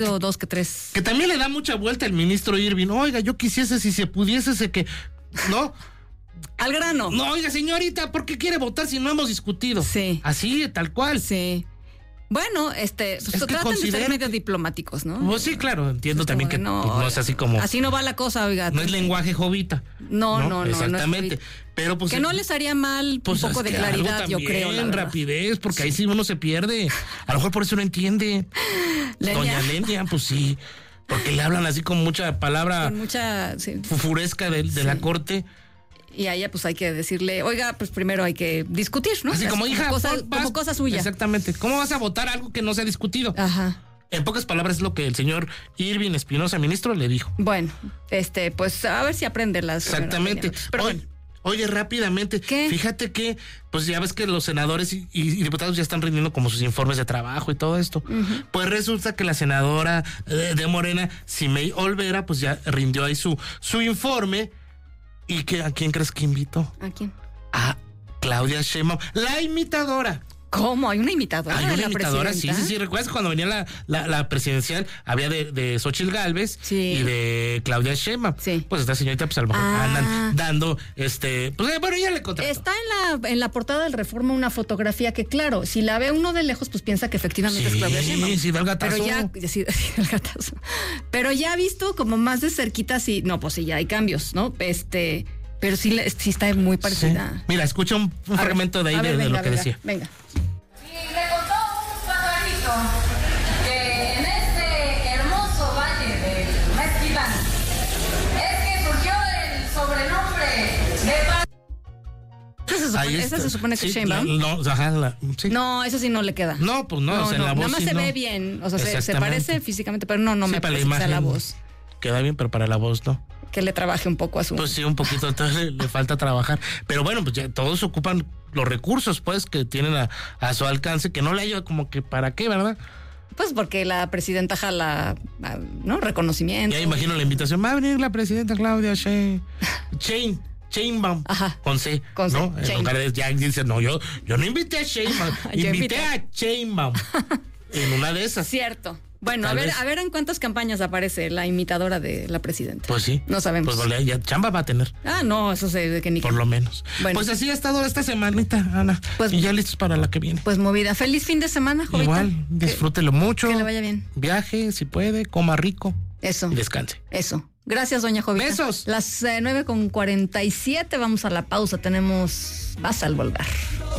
2 que 3. Que también le da mucha vuelta el ministro Irving. Oiga, yo quisiese, si se pudiese, que... ¿No? Al grano. No, oiga, señorita, ¿por qué quiere votar si no hemos discutido? Sí. Así, tal cual. Sí. Bueno, tratan de ser medio diplomáticos, ¿no? Pues sí, claro, entiendo también que no es así como... Así no va la cosa, oiga. No es lenguaje jovita. No. Exactamente. No pero pues... que no les haría mal pues un poco de claridad, también, yo creo, la verdad. rapidez, porque ahí sí uno se pierde. A lo mejor por eso no entiende. Doña Lenia, pues sí. Porque le hablan así con mucha palabra... Con mucha... fufuresca de la corte. Y a ella pues hay que decirle, oiga, pues primero hay que discutir, ¿no? Así como hija, como cosa suya. Exactamente. ¿Cómo vas a votar algo que no se ha discutido? Ajá. En pocas palabras es lo que el señor Irving Espinosa, ministro, le dijo. Bueno, pues a ver si aprende las... Exactamente. Pero Oye, rápidamente. ¿Qué? Fíjate que, pues ya ves que los senadores y diputados ya están rindiendo como sus informes de trabajo y todo esto. Uh-huh. Pues resulta que la senadora de Morena, Simei Olvera, pues ya rindió ahí su informe. ¿Y a quién crees que invitó? ¿A quién? A Claudia Sheinbaum, la imitadora. ¿Cómo? ¿Hay una imitadora? Hay una imitadora, sí. ¿Recuerdas cuando venía la presidencial? Había de Xóchitl Gálvez y de Claudia Sheinbaum. Sí. Pues esta señorita, pues a lo mejor andan dando, pues bueno, ella le contrató. Está en la portada del Reforma una fotografía que, claro, si la ve uno de lejos, pues piensa que efectivamente es Claudia Sheinbaum. Sí, da el gatazo. Pero el gatazo. Pero ya visto como más de cerquita, sí, no, pues sí, ya hay cambios, ¿no? Pero sí está muy parecida. Sí. Mira, escucha un fragmento de ahí de lo que decía. Venga. Y le contó un pajarito que en este hermoso valle del Mezquitán es que surgió el sobrenombre de ¿Esa se supone que es sí, Sheinbaum? Sí. No, eso sí no le queda. No, pues no, o sea, la voz nada más sí se no. ve bien, o sea, se parece físicamente, pero no me para parece que sea la voz. Queda bien, pero para la voz no. Que le trabaje un poco a su... Pues sí, un poquito, entonces le falta trabajar. Pero bueno, pues ya todos ocupan los recursos, pues, que tienen a su alcance, que no le ayuda como que para qué, ¿verdad? Pues porque la presidenta jala, ¿no? Reconocimiento. Ya imagino la invitación. Va a venir la presidenta Claudia Sheinbaum. Ajá. Con C. Con C. ¿no? En lugar de ya dice, no, yo no invité a Sheinbaum, invité a Sheinbaum. En una de esas. Cierto. Bueno, a ver en cuántas campañas aparece la imitadora de la presidenta. Pues sí. No sabemos. Pues vale, ya chamba va a tener. No, eso sé de que ni... Por lo menos. Bueno. Pues así ha estado esta semanita, Ana. Pues, y ya listos para la que viene. Pues movida. Feliz fin de semana, Jovita. Igual, disfrútelo mucho. Que le vaya bien. Viaje, si puede, coma rico. Eso. Y descanse. Eso. Gracias, doña Jovita. Besos. Las 9:47, vamos a la pausa. Tenemos Vas al volver.